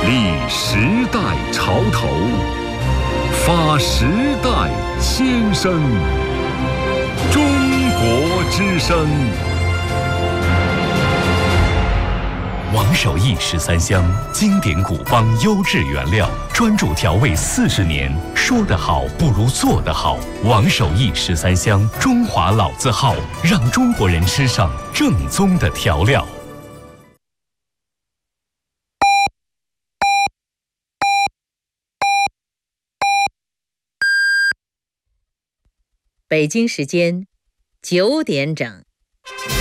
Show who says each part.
Speaker 1: 立时代潮头，发时代先声。中国之声。王守义13香，经典古方优质原料，专注调味40年。说得好不如做得好。王守义13香，中华老字号，让中国人吃上正宗的调料。
Speaker 2: 北京时间9点整。